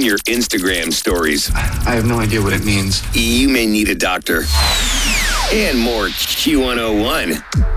reading your Instagram stories. I have no idea what it means. You may need a doctor. And more Q101.